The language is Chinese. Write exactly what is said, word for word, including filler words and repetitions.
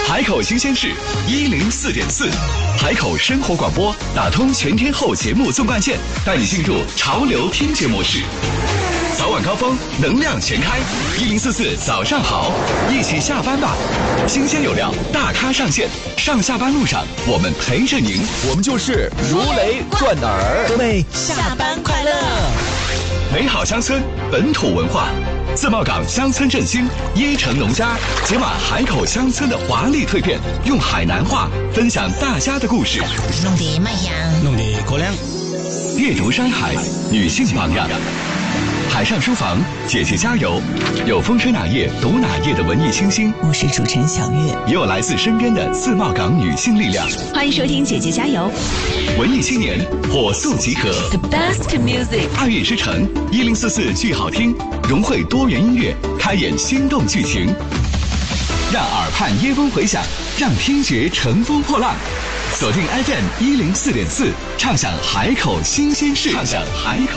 海口新鲜事一零四点四，海口生活广播打通全天候节目纵贯线，带你进入潮流听觉模式。早晚高峰，能量全开，一零四四早上好，一起下班吧。新鲜有料，大咖上线，上下班路上我们陪着您， 我们就是如雷贯耳。 各位下班快乐！ 美好乡村，本土文化。自贸港乡村振兴，椰城农家解码海口乡村的华丽蜕变，用海南话分享大家的故事。 弄得麦香， 弄得过凉。 阅读山海，女性榜样。海上书房，姐姐加油！有风吹哪页读哪页的文艺清新， 我是主持人小月， 也有来自身边的自贸港女性力量。 欢迎收听姐姐加油！ 文艺青年火速集合 ，The best music， 爱乐之城一零四四剧好听，融汇多元音乐，开演心动剧情，让耳畔耶风回响，让听觉乘风破浪。锁定 F M 一零四点四，畅享海口新鲜事，畅享海口。